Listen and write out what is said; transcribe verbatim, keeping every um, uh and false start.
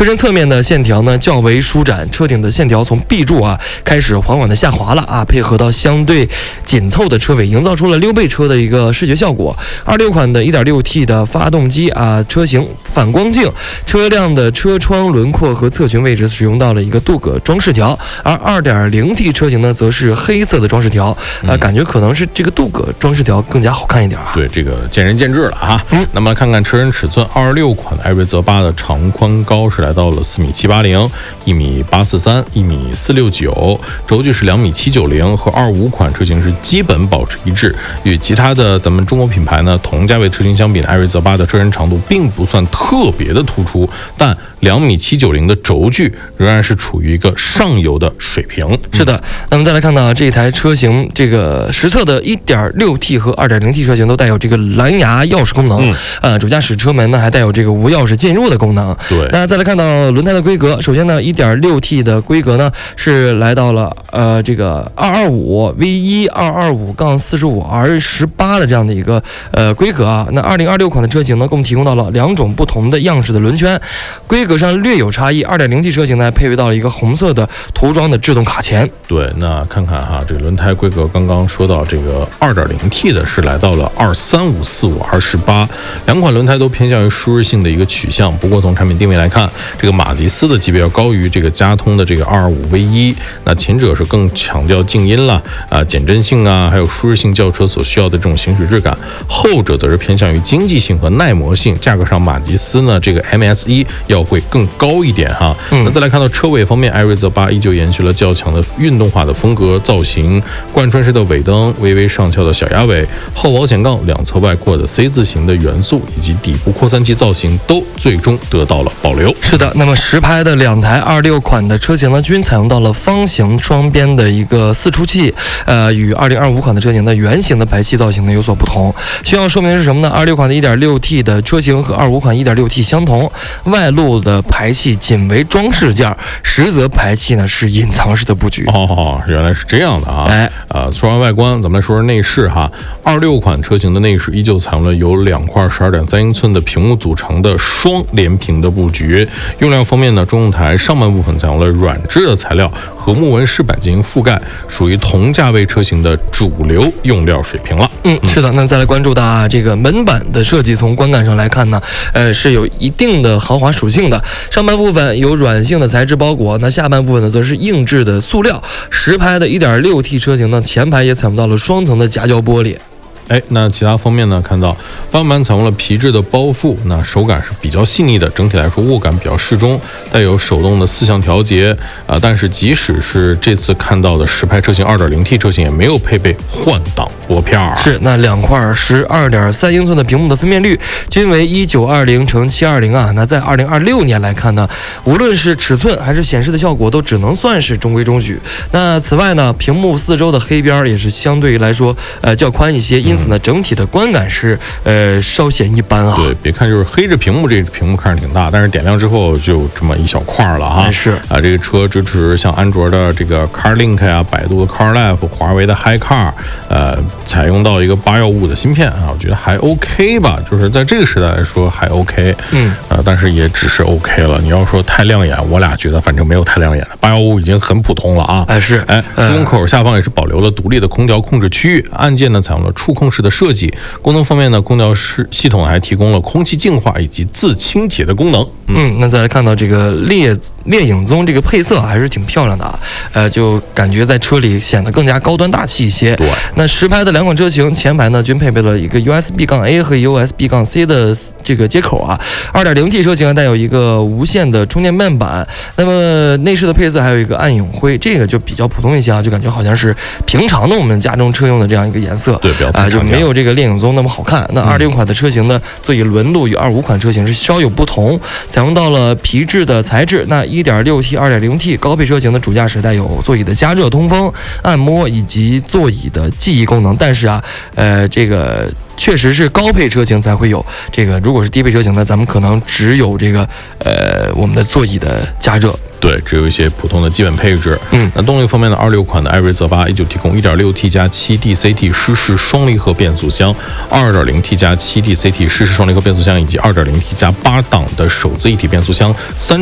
车身侧面的线条呢较为舒展，车顶的线条从 B 柱啊开始缓缓的下滑了啊，配合到相对紧凑的车尾，营造出了溜背车的一个视觉效果。二六款的 一点六 T 的发动机啊，车型反光镜，车辆的车窗轮廓和侧裙位置使用到了一个镀铬装饰条，而 二点零 T 车型呢则是黑色的装饰条啊、呃，感觉可能是这个镀铬装饰条更加好看一点啊。 对，这个见仁见智了哈。嗯，那么看看车身尺寸，二六款的艾瑞泽八的长宽高是来到了四米七八零、一米八四三、一米四六九，轴距是两米七九零，和二五款车型是基本保持一致。与其他的咱们中国品牌呢同价位车型相比，艾瑞泽八的车身长度并不算特别的突出，但两米七九零的轴距仍然是处于一个上游的水平。 是的，那么再来看到这台车型，这个实测的 一点六 T 和 二点零 T 车型都带有这个蓝牙钥匙功能，嗯、呃，主驾驶车门呢还带有这个无钥匙进入的功能。 对， 那再来看到轮胎的规格，首先呢 一点六 T 的规格呢是来到了呃这个二二五 V 一 二二五杠四十五 R 十八的这样的一个呃规格啊。那二零二六款的车型呢共提供到了两种不同的样式的轮圈，规格上略有差异。二点零 T 车型呢配备到了一个红色的涂装的制动卡钳。 对，那看看哈，这个轮胎规格刚刚说到这个 二点零 T 的是来到了二三五四五 R 十八，两款轮胎都偏向于舒适性的一个取向。不过从产品定位来看，这个马吉斯的级别要高于这个佳通的这个二二五 V 一，那前者是更强调静音了啊、减震性啊，还有舒适性轿车所需要的这种行驶质感，后者则是偏向于经济性和耐磨性。价格上，马吉斯呢这个 M S 一要会更高一点哈。嗯、那再来看到车尾方面，艾瑞泽八依旧延续了较强的运动化的风格造型，贯穿式的尾灯，微微上翘的小鸭尾，后保险杠两侧外扩的 C 字形的元素，以及底部扩散器造型都最终得到了保留。 是的，那么实拍的两台二六款的车型呢，均采用到了方形双边的一个四出气，呃，与二零二五款的车型的圆形的排气造型呢有所不同。需要说明的是什么呢？二六款的 一点六 T 的车型和二五款 一点六 T 相同，外露的排气仅为装饰件，实则排气呢是隐藏式的布局。 哦，原来是这样的啊！哎，啊、呃，说完外观，咱们来说说内饰哈。二六款车型的内饰依旧采用了由两块十二点三英寸的屏幕组成的双连屏的布局。用料方面呢，中控台上半部分采用了软质的材料和木纹饰板进行覆盖，属于同价位车型的主流用料水平了。 嗯，是的。那再来关注到啊，这个门板的设计，从观感上来看呢，呃，是有一定的豪华属性的。上半部分有软性的材质包裹，那下半部分呢则是硬质的塑料。实拍的 一点六 T 车型呢，前排也采用到了双层的夹胶玻璃。 哎，那其他方面呢？看到方向盘采用了皮质的包覆，那手感是比较细腻的，整体来说握感比较适中，带有手动的四项调节啊、呃。但是即使是这次看到的实拍车型 二点零 T 车型，也没有配备换挡拨片。 是，那两块十二点三英寸的屏幕的分辨率均为一九二零乘七二零啊。那在二零二六年来看呢，无论是尺寸还是显示的效果，都只能算是中规中矩。那此外呢，屏幕四周的黑边也是相对来说呃较宽一些，因此呢，整体的观感是呃稍显一般啊。 对，别看就是黑着屏幕，这屏幕看着挺大，但是点亮之后就这么一小块了哈。 是啊，这个车支持像安卓的这个 CarLink 呀、百度的 CarLife、华为的 HiCar， 呃，采用到一个八幺五的芯片啊，我觉得还 OK 吧，就是在这个时代来说还 OK。嗯，呃，但是也只是 OK 了。你要说太亮眼，我俩觉得反正没有太亮眼的，八幺五已经很普通了啊。 哎是， 哎，出风口下方也是保留了独立的空调控制区域，按键呢采用了触控式的设计。功能方面呢，空调系系统还提供了空气净化以及自清洁的功能。 嗯，嗯那再来看到这个猎猎影棕这个配色还是挺漂亮的啊，呃，就感觉在车里显得更加高端大气一些。 对， 那实拍的两款车型前排呢均配备了一个 U S B A 和 U S B C 的这个接口啊。二点零 T 车型带有一个无线的充电面板。那么内饰的配色还有一个暗影灰，这个就比较普通一些啊，就感觉好像是平常的我们家中车用的这样一个颜色。 对，比较啊、呃，就没有这个猎影棕那么好看。那二六款的车型呢，座椅轮橹与二五款车型是稍有不同，采用到了皮质的材质。那 一点六 T、二点零 T 高配车型的主驾驶带有座椅的加热、通风、按摩以及座椅的记忆功能，但是啊，呃，这个。确实是高配车型才会有这个，如果是低配车型呢，咱们可能只有这个呃我们的座椅的加热。 对，只有一些普通的基本配置。嗯，那动力方面呢，二六款的艾瑞泽八依旧提供 一点六 T 加 七 D C T 湿式双离合变速箱， 二点零 T 加 七 D C T 湿式双离合变速箱以及 二点零 T 加八档的手自一体变速箱，三